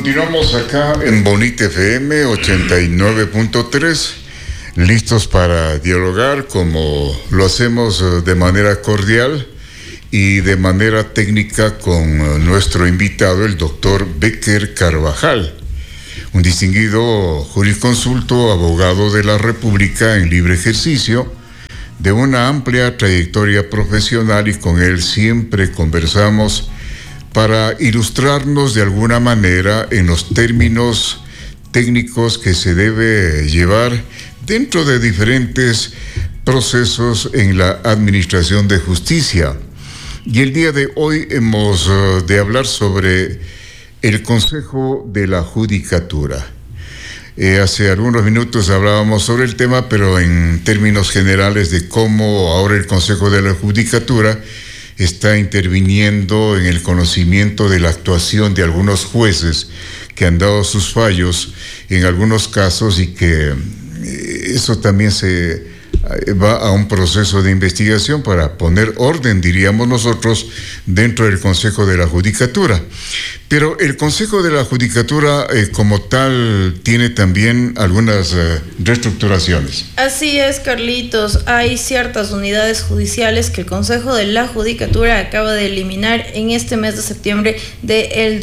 Continuamos acá en Bonita FM 89.3, listos para dialogar como lo hacemos de manera cordial y de manera técnica con nuestro invitado, el doctor Becker Carvajal, un distinguido jurisconsulto, abogado de la República en libre ejercicio, de una amplia trayectoria profesional, y con él siempre conversamos para ilustrarnos de alguna manera en los términos técnicos que se debe llevar dentro de diferentes procesos en la administración de justicia. Y el día de hoy hemos de hablar sobre el Consejo de la Judicatura. Hace algunos minutos hablábamos sobre el tema, pero en términos generales de cómo ahora el Consejo de la Judicatura está interviniendo en el conocimiento de la actuación de algunos jueces que han dado sus fallos en algunos casos, y que eso también se va a un proceso de investigación para poner orden, diríamos nosotros, dentro del Consejo de la Judicatura. Pero el Consejo de la Judicatura como tal tiene también algunas reestructuraciones. Así es, Carlitos. Hay ciertas unidades judiciales que el Consejo de la Judicatura acaba de eliminar en este mes de septiembre del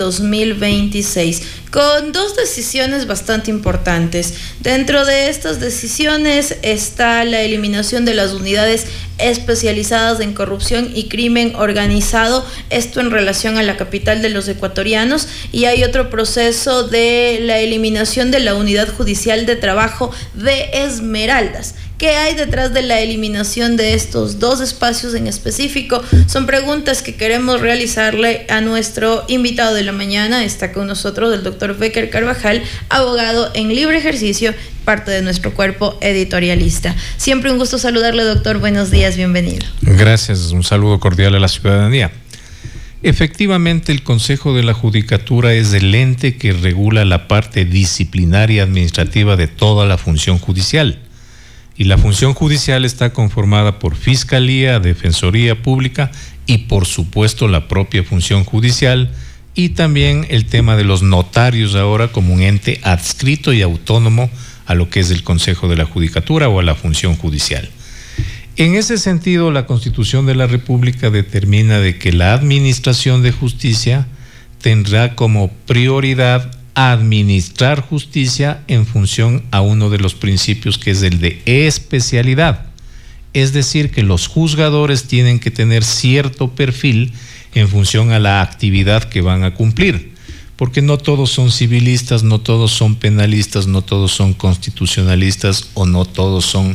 2026, con dos decisiones bastante importantes. Dentro de estas decisiones está la eliminación de las unidades especializadas en corrupción y crimen organizado, esto en relación a la capital de los ecuatorianos, y hay otro proceso de la eliminación de la unidad judicial de trabajo de Esmeraldas. ¿Qué hay detrás de la eliminación de estos dos espacios en específico? Son preguntas que queremos realizarle a nuestro invitado de la mañana. Está con nosotros el doctor Becker Carvajal, abogado en libre ejercicio, parte de nuestro cuerpo editorialista. Siempre un gusto saludarle, doctor. Buenos días, bienvenido. Gracias, un saludo cordial a la ciudadanía. Efectivamente, el Consejo de la Judicatura es el ente que regula la parte disciplinaria administrativa de toda la función judicial. Y la función judicial está conformada por Fiscalía, Defensoría Pública y, por supuesto, la propia función judicial, y también el tema de los notarios ahora como un ente adscrito y autónomo a lo que es el Consejo de la Judicatura o a la función judicial. En ese sentido, la Constitución de la República determina de que la administración de justicia tendrá como prioridad administrar justicia en función a uno de los principios, que es el de especialidad. Es decir, que los juzgadores tienen que tener cierto perfil en función a la actividad que van a cumplir, porque no todos son civilistas, no todos son penalistas, no todos son constitucionalistas, o no todos son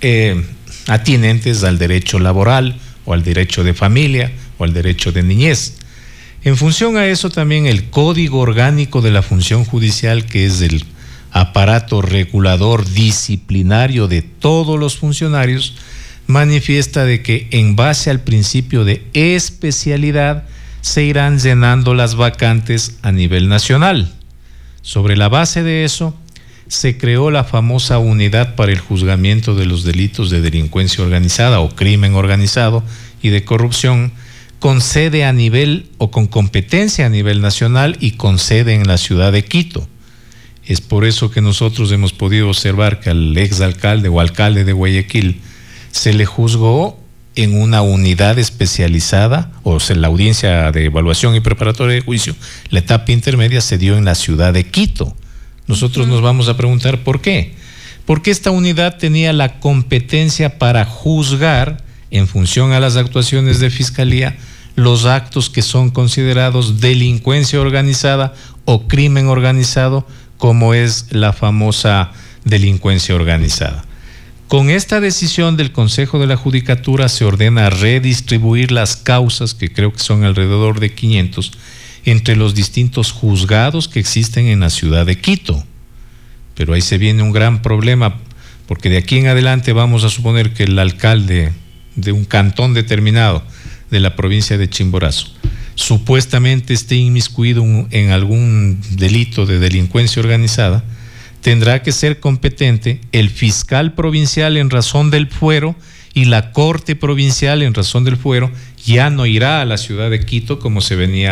atinentes al derecho laboral o al derecho de familia o al derecho de niñez. En función a eso, también el Código Orgánico de la Función Judicial, que es el aparato regulador disciplinario de todos los funcionarios, manifiesta de que en base al principio de especialidad se irán llenando las vacantes a nivel nacional. Sobre la base de eso, se creó la famosa Unidad para el Juzgamiento de los Delitos de Delincuencia Organizada o Crimen Organizado y de Corrupción, con sede a nivel o con competencia a nivel nacional y con sede en la ciudad de Quito. Es por eso que nosotros hemos podido observar que al exalcalde o alcalde de Guayaquil se le juzgó en una unidad especializada, o sea, la audiencia de evaluación y preparatoria de juicio, la etapa intermedia se dio en la ciudad de Quito. Nosotros nos vamos a preguntar ¿por qué? Porque esta unidad tenía la competencia para juzgar, en función a las actuaciones de Fiscalía, los actos que son considerados delincuencia organizada o crimen organizado, como es la famosa delincuencia organizada. Con esta decisión del Consejo de la Judicatura se ordena redistribuir las causas, que creo que son alrededor de 500, entre los distintos juzgados que existen en la ciudad de Quito. Pero ahí se viene un gran problema, porque de aquí en adelante vamos a suponer que el alcalde de un cantón determinado de la provincia de Chimborazo supuestamente esté inmiscuido en algún delito de delincuencia organizada, tendrá que ser competente el fiscal provincial en razón del fuero, y la Corte Provincial en razón del fuero ya no irá a la ciudad de Quito como se venía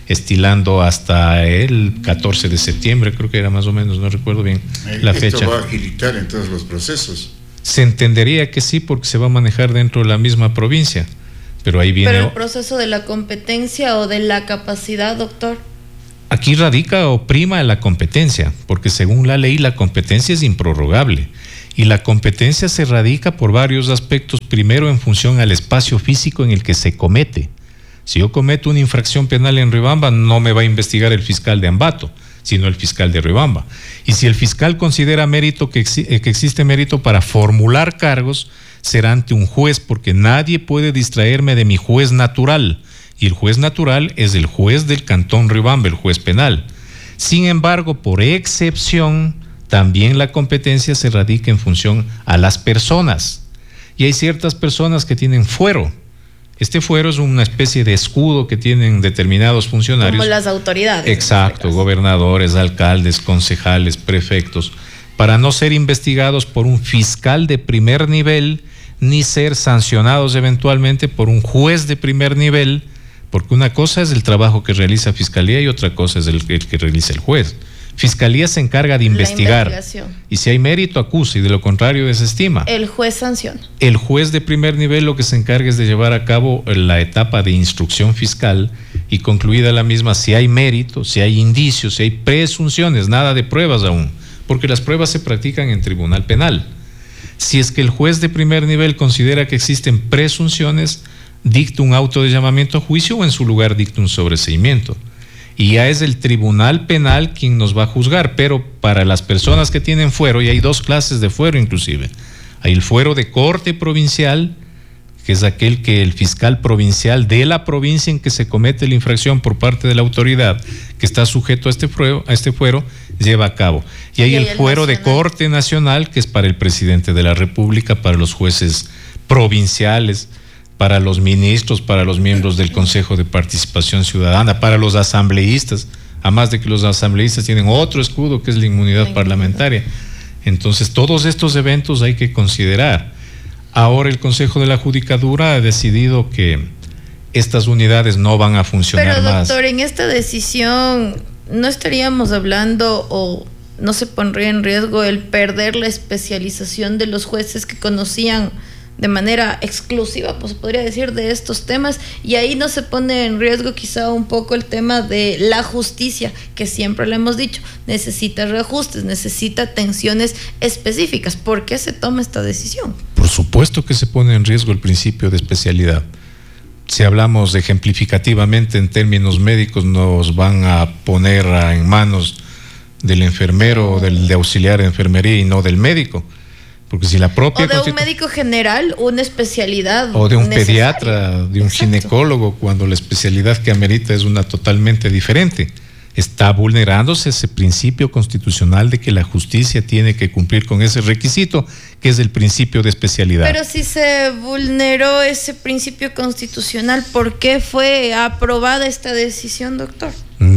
estilando hasta el 14 de septiembre, creo que era más o menos, no recuerdo bien la fecha. ¿Esto va a agilitar entonces los procesos? Se entendería que sí, porque se va a manejar dentro de la misma provincia, pero ahí viene... Pero el proceso de la competencia o de la capacidad, doctor. Aquí radica o prima la competencia, porque según la ley la competencia es improrrogable y la competencia se radica por varios aspectos. Primero, en función al espacio físico en el que se comete. Si yo cometo una infracción penal en Riobamba, no me va a investigar el fiscal de Ambato, sino el fiscal de Riobamba. Y si el fiscal considera mérito que existe mérito para formular cargos, será ante un juez, porque nadie puede distraerme de mi juez natural. Y el juez natural es el juez del Cantón Riobamba, el juez penal. Sin embargo, por excepción, también la competencia se radica en función a las personas. Y hay ciertas personas que tienen fuero. Este fuero es una especie de escudo que tienen determinados funcionarios. Como las autoridades. Exacto, gobernadores, alcaldes, concejales, prefectos, para no ser investigados por un fiscal de primer nivel, ni ser sancionados eventualmente por un juez de primer nivel, porque una cosa es el trabajo que realiza Fiscalía y otra cosa es el que realiza el juez. Fiscalía se encarga de investigar y si hay mérito acusa y de lo contrario desestima. El juez sanciona. El juez de primer nivel lo que se encarga es de llevar a cabo la etapa de instrucción fiscal y concluida la misma, si hay mérito, si hay indicios, si hay presunciones, nada de pruebas aún, porque las pruebas se practican en tribunal penal. Si es que el juez de primer nivel considera que existen presunciones, dicta un auto de llamamiento a juicio o en su lugar dicta un sobreseimiento. Y ya es el tribunal penal quien nos va a juzgar, pero para las personas que tienen fuero, y hay dos clases de fuero inclusive, hay el fuero de corte provincial, que es aquel que el fiscal provincial de la provincia en que se comete la infracción por parte de la autoridad que está sujeto a este fuero lleva a cabo. Y hay el fuero de corte nacional, que es para el presidente de la República, para los jueces provinciales, para los ministros, para los miembros del Consejo de Participación Ciudadana, para los asambleístas, además de que los asambleístas tienen otro escudo que es la inmunidad parlamentaria. Entonces, todos estos eventos hay que considerar. Ahora el Consejo de la Judicatura ha decidido que estas unidades no van a funcionar más. Pero, doctor, en esta decisión no estaríamos hablando o no se pondría en riesgo el perder la especialización de los jueces que conocían de manera exclusiva, pues podría decir, de estos temas, y ahí no se pone en riesgo quizá un poco el tema de la justicia, que siempre le hemos dicho, necesita reajustes, necesita atenciones específicas. ¿Por qué se toma esta decisión? Por supuesto que se pone en riesgo el principio de especialidad. Si hablamos ejemplificativamente en términos médicos, nos van a poner en manos del enfermero o del de auxiliar de enfermería y no del médico. Porque si la propia... O de un médico general, una especialidad o de un necesaria. pediatra, de un ginecólogo, cuando la especialidad que amerita es una totalmente diferente. Está vulnerándose ese principio constitucional de que la justicia tiene que cumplir con ese requisito, que es el principio de especialidad. Pero si se vulneró ese principio constitucional, ¿por qué fue aprobada esta decisión, doctor?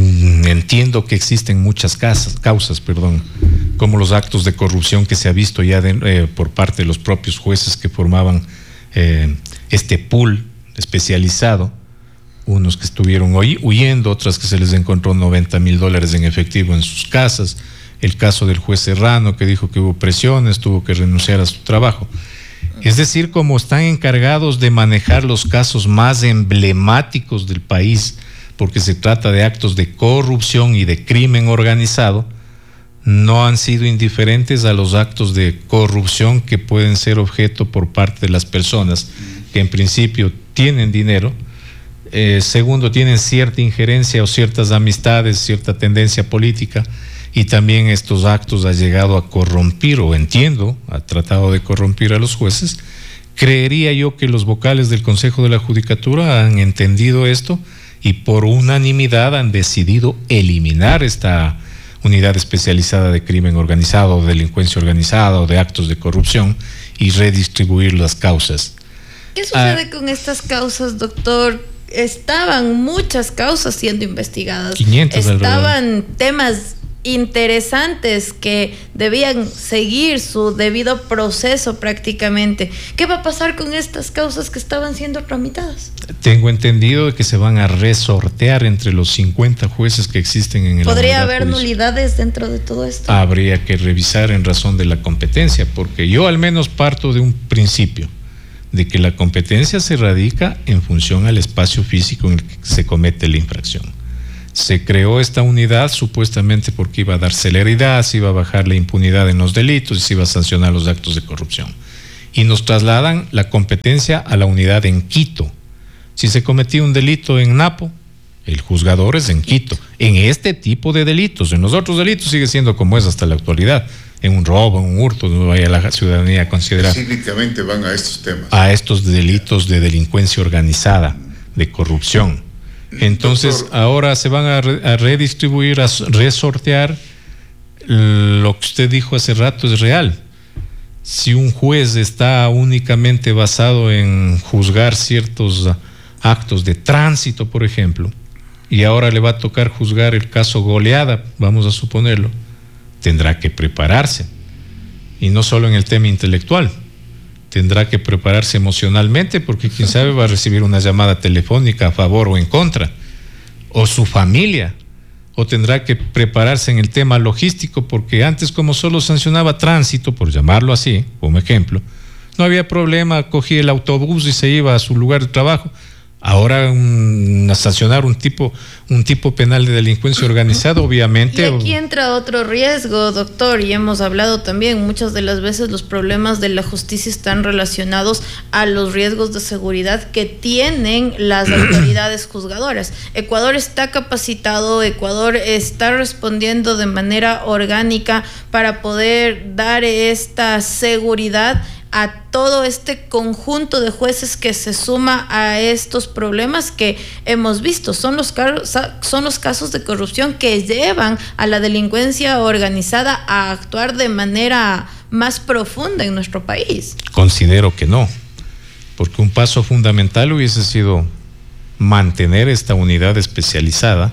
Entiendo que existen muchas causas, como los actos de corrupción que se ha visto ya por parte de los propios jueces que formaban este pool especializado, unos que estuvieron huyendo, otras que se les encontró $90,000 en efectivo en sus casas, el caso del juez Serrano que dijo que hubo presiones, tuvo que renunciar a su trabajo. Es decir, como están encargados de manejar los casos más emblemáticos del país, porque se trata de actos de corrupción y de crimen organizado, no han sido indiferentes a los actos de corrupción que pueden ser objeto por parte de las personas que en principio tienen dinero, segundo, tienen cierta injerencia o ciertas amistades, cierta tendencia política, y también estos actos han llegado a corrompir, o entiendo, ha tratado de corrompir a los jueces. Creería yo que los vocales del Consejo de la Judicatura han entendido esto y por unanimidad han decidido eliminar esta unidad especializada de crimen organizado, de delincuencia organizada o de actos de corrupción y redistribuir las causas. ¿Qué sucede con estas causas, doctor? Estaban muchas causas siendo investigadas. 500 estaban temas interesantes que debían seguir su debido proceso prácticamente. ¿Qué va a pasar con estas causas que estaban siendo tramitadas? Tengo entendido que se van a resortear entre los 50 jueces que existen en el país. ¿Podría haber nulidades dentro de todo esto? Habría que revisar en razón de la competencia, porque yo al menos parto de un principio, de que la competencia se radica en función al espacio físico en el que se comete la infracción. Se creó esta unidad supuestamente porque iba a dar celeridad, se iba a bajar la impunidad en los delitos y se iba a sancionar los actos de corrupción. Y nos trasladan la competencia a la unidad en Quito. Si se cometía un delito en Napo, el juzgador es en Quito. En este tipo de delitos, en los otros delitos sigue siendo como es hasta la actualidad. En un robo, en un hurto, no vaya la ciudadanía a considerar. Específicamente van a estos temas. A estos delitos de delincuencia organizada, de corrupción. Entonces, doctor, ahora se van a redistribuir, a resortear. Lo que usted dijo hace rato es real. Si un juez está únicamente basado en juzgar ciertos actos de tránsito, por ejemplo, y ahora le va a tocar juzgar el caso Goleada, vamos a suponerlo, tendrá que prepararse. Y no solo en el tema intelectual, tendrá que prepararse emocionalmente, porque quién sabe va a recibir una llamada telefónica a favor o en contra, o su familia, o tendrá que prepararse en el tema logístico, porque antes, como solo sancionaba tránsito, por llamarlo así, como ejemplo, no había problema, cogía el autobús y se iba a su lugar de trabajo. Ahora sancionar un tipo penal de delincuencia organizada, obviamente. Y aquí entra otro riesgo, doctor, y hemos hablado también, muchas de las veces los problemas de la justicia están relacionados a los riesgos de seguridad que tienen las autoridades juzgadoras. Ecuador está capacitado, Ecuador está respondiendo de manera orgánica para poder dar esta seguridad a todo este conjunto de jueces que se suma a estos problemas que hemos visto. Son los casos de corrupción que llevan a la delincuencia organizada a actuar de manera más profunda en nuestro país. Considero que no, porque un paso fundamental hubiese sido mantener esta unidad especializada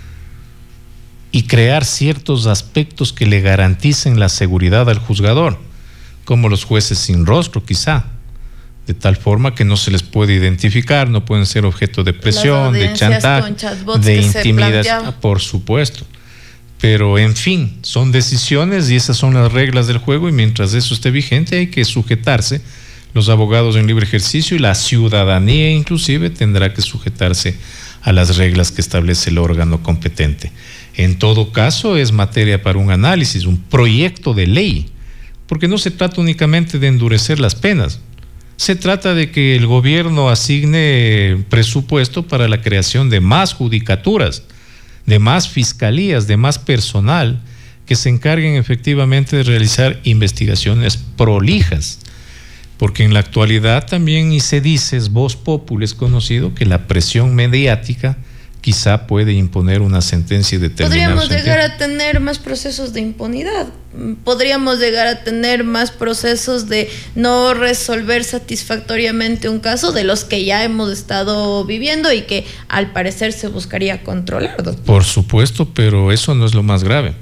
y crear ciertos aspectos que le garanticen la seguridad al juzgador, como los jueces sin rostro, quizá, de tal forma que no se les puede identificar, no pueden ser objeto de presión, de chantaje, de intimidación, por supuesto. Pero, en fin, son decisiones y esas son las reglas del juego, y mientras eso esté vigente hay que sujetarse. Los abogados en libre ejercicio y la ciudadanía inclusive tendrá que sujetarse a las reglas que establece el órgano competente. En todo caso, es materia para un análisis, un proyecto de ley, porque no se trata únicamente de endurecer las penas, se trata de que el gobierno asigne presupuesto para la creación de más judicaturas, de más fiscalías, de más personal que se encarguen efectivamente de realizar investigaciones prolijas, porque en la actualidad también, y se dice, es voz populi, es conocido que la presión mediática quizá puede imponer una sentencia y determinar. Podríamos llegar a tener más procesos de impunidad, podríamos llegar a tener más procesos de no resolver satisfactoriamente un caso de los que ya hemos estado viviendo y que al parecer se buscaría controlar, doctor. Por supuesto, pero eso no es lo más grave.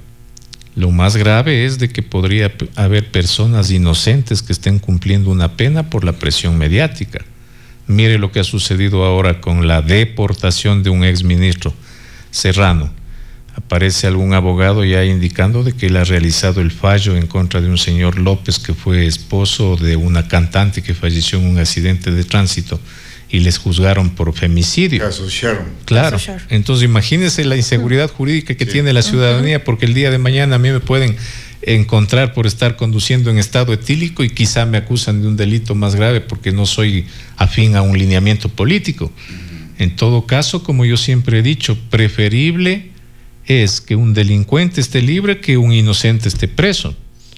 Lo más grave es de que podría haber personas inocentes que estén cumpliendo una pena por la presión mediática. Mire lo que ha sucedido ahora con la deportación de un exministro Serrano. Aparece algún abogado ya indicando de que él ha realizado el fallo en contra de un señor López, que fue esposo de una cantante que falleció en un accidente de tránsito, y les juzgaron por femicidio. Caso Sharon. Claro. Entonces imagínense la inseguridad jurídica que tiene la ciudadanía, porque el día de mañana a mí me pueden encontrar por estar conduciendo en estado etílico y quizá me acusan de un delito más grave porque no soy afín a un lineamiento político. En todo caso, como yo siempre he dicho, preferible es que un delincuente esté libre que un inocente esté preso.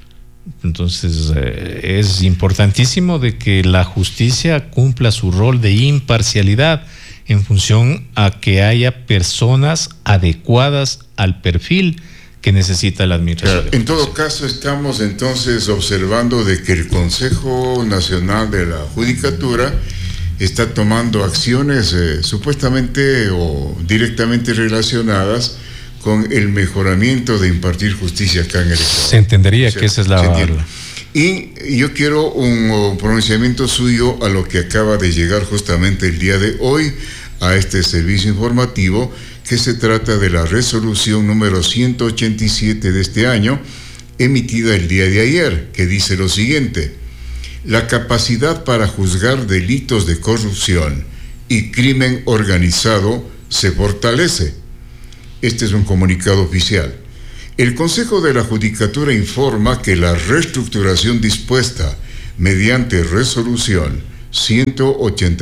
Entonces es importantísimo de que la justicia cumpla su rol de imparcialidad en función a que haya personas adecuadas al perfil que necesita la administración. En todo caso, estamos entonces observando de que el Consejo Nacional de la Judicatura está tomando acciones supuestamente o directamente relacionadas con el mejoramiento de impartir justicia acá en el Ecuador. Se entendería que esa es la... Y yo quiero un pronunciamiento suyo a lo que acaba de llegar justamente el día de hoy a este servicio informativo, que se trata de la resolución número 187 de este año, emitida el día de ayer, que dice lo siguiente: la capacidad para juzgar delitos de corrupción y crimen organizado se fortalece. Este es un comunicado oficial. El Consejo de la Judicatura informa que la reestructuración dispuesta mediante resolución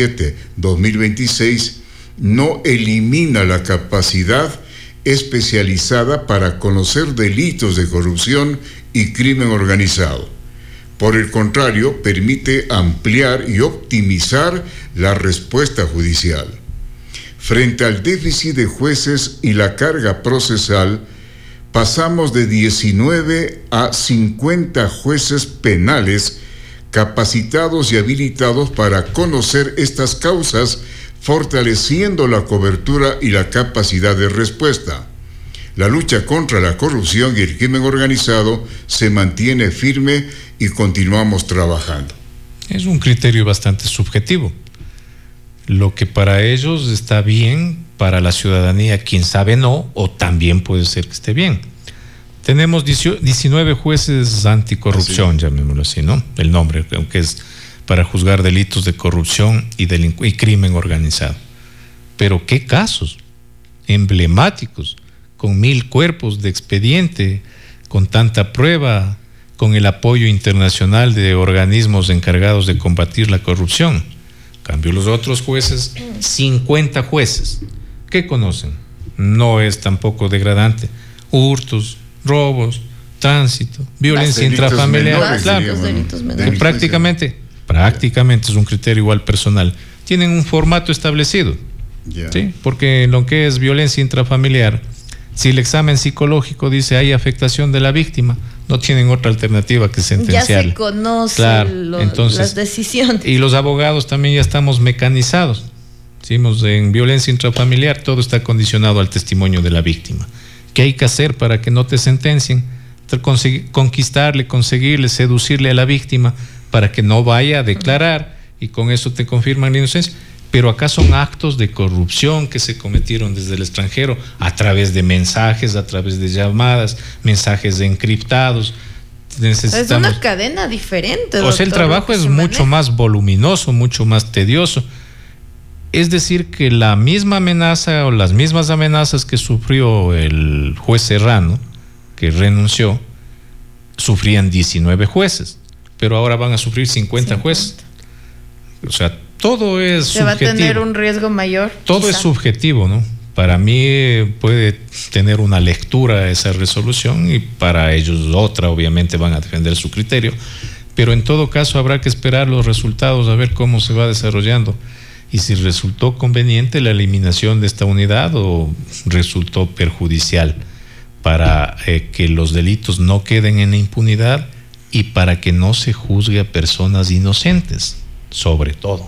187-2026 no elimina la capacidad especializada para conocer delitos de corrupción y crimen organizado. Por el contrario, permite ampliar y optimizar la respuesta judicial. Frente al déficit de jueces y la carga procesal, pasamos de 19 a 50 jueces penales capacitados y habilitados para conocer estas causas, fortaleciendo la cobertura y la capacidad de respuesta. La lucha contra la corrupción y el crimen organizado se mantiene firme y continuamos trabajando. Es un criterio bastante subjetivo. Lo que para ellos está bien, para la ciudadanía, quién sabe no, o también puede ser que esté bien. Tenemos 19 jueces anticorrupción, llamémoslo así, ¿no? El nombre, aunque es para juzgar delitos de corrupción y crimen organizado. Pero ¿qué casos emblemáticos, con 1000 cuerpos de expediente, con tanta prueba, con el apoyo internacional de organismos encargados de combatir la corrupción? En cambio, los otros jueces, 50 jueces, ¿qué conocen? No es tampoco degradante. Hurtos, robos, tránsito, violencia intrafamiliar, claro, prácticamente es un criterio igual personal. Tienen un formato establecido, ¿sí? Porque en lo que es violencia intrafamiliar, si el examen psicológico dice hay afectación de la víctima, no tienen otra alternativa que sentenciar. Ya se conoce, claro, las decisiones. Y los abogados también ya estamos mecanizados. Decimos, en violencia intrafamiliar todo está condicionado al testimonio de la víctima. ¿Qué hay que hacer para que no te sentencien? Conquistarle, conseguirle, seducirle a la víctima para que no vaya a declarar y con eso te confirman la inocencia. Pero acá son actos de corrupción que se cometieron desde el extranjero a través de mensajes, a través de llamadas, mensajes encriptados. Es una cadena diferente. O sea, el trabajo es mucho más voluminoso, mucho más tedioso. Es decir, que la misma amenaza o las mismas amenazas que sufrió el juez Serrano, que renunció, sufrían 19 jueces, pero ahora van a sufrir 50 jueces. O sea, todo es subjetivo. ¿Se va a tener un riesgo mayor? Todo es subjetivo, ¿no? Para mí puede tener una lectura esa resolución y para ellos otra, obviamente van a defender su criterio, pero en todo caso habrá que esperar los resultados a ver cómo se va desarrollando. Y si resultó conveniente la eliminación de esta unidad o resultó perjudicial para que los delitos no queden en la impunidad y para que no se juzgue a personas inocentes, sobre todo.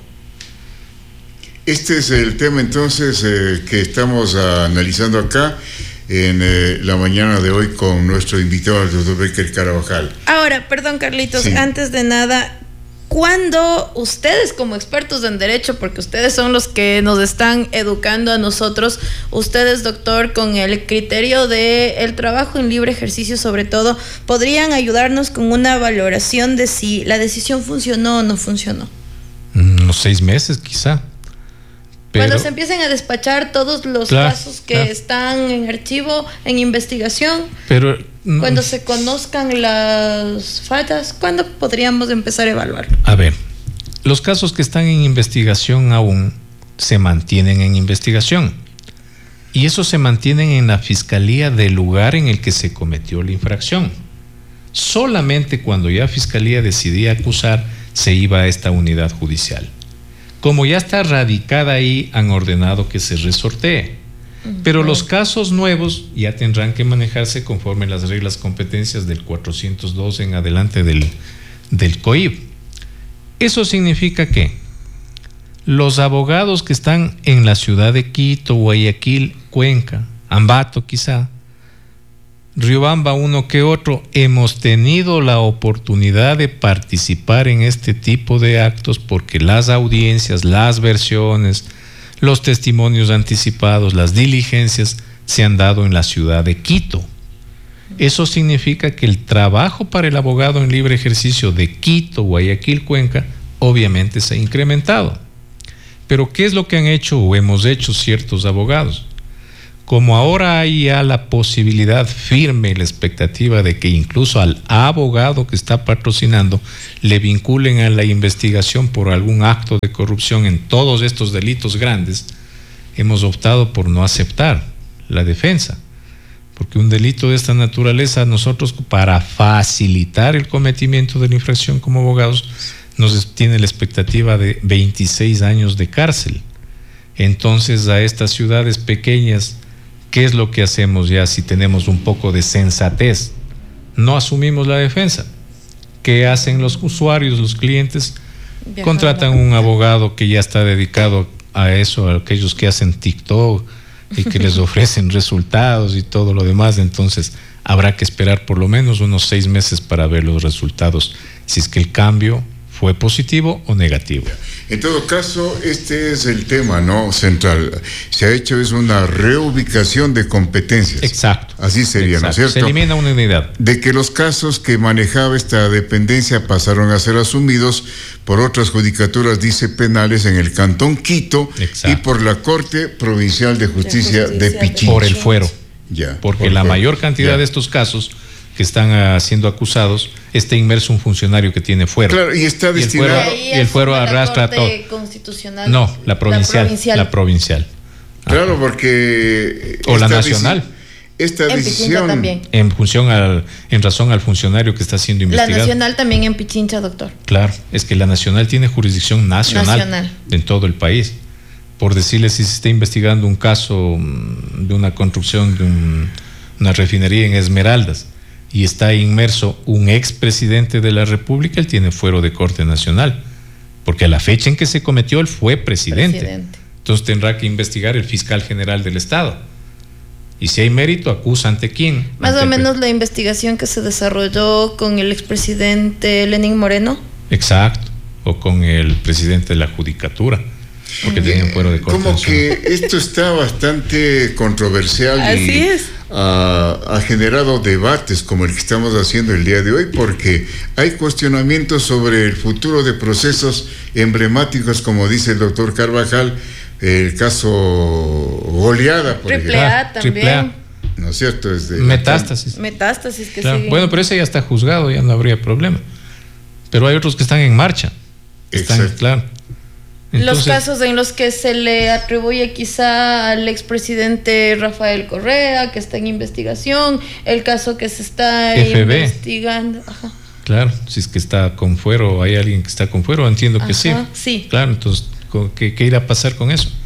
Este es el tema entonces que estamos analizando acá en la mañana de hoy con nuestro invitado, el doctor Becker Carabajal. Ahora, perdón Carlitos, sí. Antes de nada, ¿cuándo ustedes como expertos en derecho, porque ustedes son los que nos están educando a nosotros, ustedes doctor, con el criterio del trabajo en libre ejercicio sobre todo, podrían ayudarnos con una valoración de si la decisión funcionó o no funcionó? Unos 6 meses quizá. Cuando se empiecen a despachar todos los casos que están en archivo, en investigación, pero cuando se conozcan las faltas, ¿cuándo podríamos empezar a evaluarlo? A ver, los casos que están en investigación aún se mantienen en investigación y eso se mantienen en la fiscalía del lugar en el que se cometió la infracción. Solamente cuando ya fiscalía decidía acusar se iba a esta unidad judicial. Como ya está radicada ahí, han ordenado que se resortee. Pero los casos nuevos ya tendrán que manejarse conforme las reglas competencias del 402 en adelante del COIP. Eso significa que los abogados que están en la ciudad de Quito, Guayaquil, Cuenca, Ambato quizá, Riobamba uno que otro, hemos tenido la oportunidad de participar en este tipo de actos porque las audiencias, las versiones, los testimonios anticipados, las diligencias se han dado en la ciudad de Quito. Eso significa que el trabajo para el abogado en libre ejercicio de Quito, Guayaquil, Cuenca, obviamente se ha incrementado. Pero ¿qué es lo que han hecho o hemos hecho ciertos abogados? Como ahora hay ya la posibilidad firme, la expectativa de que incluso al abogado que está patrocinando le vinculen a la investigación por algún acto de corrupción en todos estos delitos grandes, hemos optado por no aceptar la defensa. Porque un delito de esta naturaleza, nosotros para facilitar el cometimiento de la infracción como abogados, nos tiene la expectativa de 26 años de cárcel. Entonces a estas ciudades pequeñas, ¿qué es lo que hacemos ya si tenemos un poco de sensatez? No asumimos la defensa. ¿Qué hacen los usuarios, los clientes? Contratan un abogado que ya está dedicado a eso, a aquellos que hacen TikTok y que les ofrecen resultados y todo lo demás. Entonces habrá que esperar por lo menos unos 6 meses para ver los resultados, si es que el cambio fue positivo o negativo. En todo caso, este es el tema, ¿no?, central. Se ha hecho es una reubicación de competencias. Exacto. Así sería, exacto. ¿no es cierto? Se elimina una unidad. De que los casos que manejaba esta dependencia pasaron a ser asumidos por otras judicaturas, dice, penales en el Cantón Quito. Exacto. Y por la Corte Provincial de Justicia de Pichincha. Por el fuero. Ya. Porque la mayor cantidad de estos casos que están siendo acusados está inmerso un funcionario que tiene fuero. Claro, y está destinado. Y el fuero arrastra todo. Constitucional. No, la provincial. Claro, Ajá. Porque o la nacional. Esta en decisión Pichincha también. En razón al funcionario que está siendo investigado. La nacional también en Pichincha, doctor. Claro, es que la nacional tiene jurisdicción nacional. En todo el país. Por decirle, si se está investigando un caso de una construcción de una refinería en Esmeraldas y está inmerso un expresidente de la República, él tiene fuero de Corte Nacional, porque a la fecha en que se cometió él fue presidente. Entonces tendrá que investigar el fiscal general del Estado. Y si hay mérito, acusa ante quién. Más o menos la investigación que se desarrolló con el expresidente Lenín Moreno. Exacto, o con el presidente de la Judicatura, porque tienen fuero de Corte Como Nacional. que esto está bastante controversial. Así y es. Ha generado debates como el que estamos haciendo el día de hoy, porque hay cuestionamientos sobre el futuro de procesos emblemáticos, como dice el doctor Carvajal, el caso Goleada, por ejemplo. Triple A también. ¿No es cierto? Metástasis. Metástasis que Claro. siguen. Bueno, pero ese ya está juzgado, ya no habría problema. Pero hay otros que están en marcha. Exacto. Claro. Los casos en los que se le atribuye quizá al expresidente Rafael Correa, que está en investigación, el caso que se está investigando. Ajá. Claro, si es que está con fuero, hay alguien que está con fuero, entiendo que sí. Claro, entonces, ¿qué irá a pasar con eso?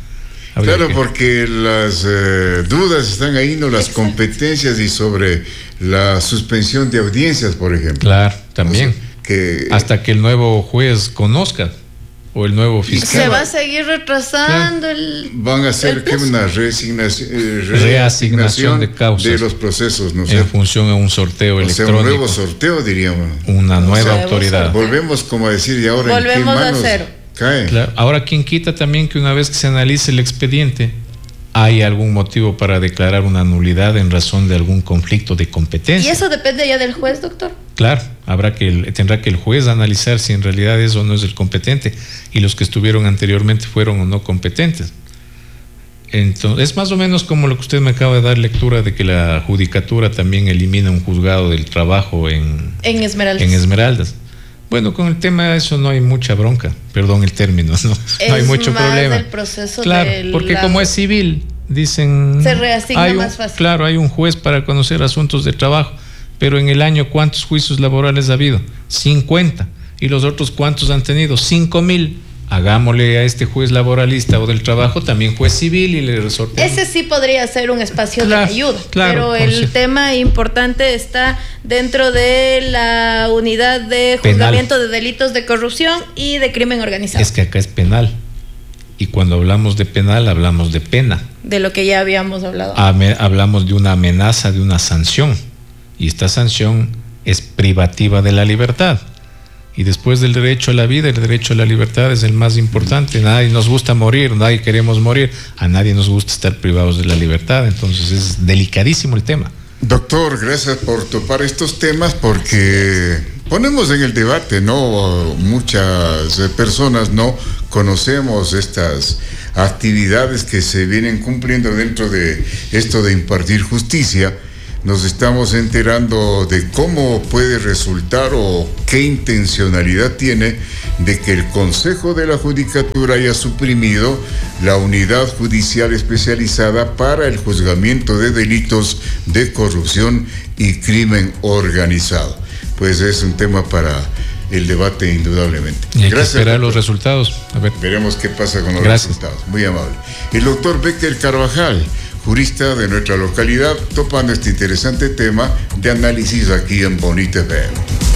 Porque las dudas están ahí, no las competencias y sobre la suspensión de audiencias, por ejemplo. Claro, también. O sea, hasta que el nuevo juez conozca. O el nuevo fiscal. Se va a seguir retrasando van a hacer una reasignación de causas de los procesos, ¿no? En función a un sorteo electrónico. Un nuevo sorteo, diríamos. Una nueva autoridad. Volvemos, como a decir, y ahora volvemos ¿en qué manos a cero. cae? Claro. Ahora, ¿quién quita también que una vez que se analice el expediente hay algún motivo para declarar una nulidad en razón de algún conflicto de competencia? ¿Y eso depende ya del juez, doctor? Claro, tendrá que el juez analizar si en realidad eso no es el competente y los que estuvieron anteriormente fueron o no competentes. Entonces, es más o menos como lo que usted me acaba de dar lectura de que la judicatura también elimina un juzgado del trabajo en Esmeraldas. Bueno, con el tema de eso no hay mucha bronca, perdón el término, no hay mucho problema. El proceso claro, porque como es civil, dicen... Se reasigna más fácil. Claro, hay un juez para conocer asuntos de trabajo, pero en el año, ¿cuántos juicios laborales ha habido? 50. ¿Y los otros cuántos han tenido? 5,000. Hagámosle a este juez laboralista o del trabajo también juez civil y le resorteamos. Ese sí podría ser un espacio de ayuda, pero el tema importante está dentro de la unidad de juzgamiento de delitos de corrupción y de crimen organizado. Es que acá es penal. Y cuando hablamos de penal, hablamos de pena. De lo que ya habíamos hablado. Hablamos de una amenaza, de una sanción. Y esta sanción es privativa de la libertad. Y después del derecho a la vida, el derecho a la libertad es el más importante. Nadie nos gusta morir, nadie queremos morir. A nadie nos gusta estar privados de la libertad. Entonces es delicadísimo el tema. Doctor, gracias por topar estos temas porque ponemos en el debate, ¿no? Muchas personas no conocemos estas actividades que se vienen cumpliendo dentro de esto de impartir justicia. Nos estamos enterando de cómo puede resultar o qué intencionalidad tiene de que el Consejo de la Judicatura haya suprimido la unidad judicial especializada para el juzgamiento de delitos de corrupción y crimen organizado. Pues es un tema para el debate indudablemente. Y hay que esperar los resultados. A ver. Veremos qué pasa con los resultados. Muy amable. El doctor Becker Carvajal, jurista de nuestra localidad, topando este interesante tema de análisis aquí en Bonita FM.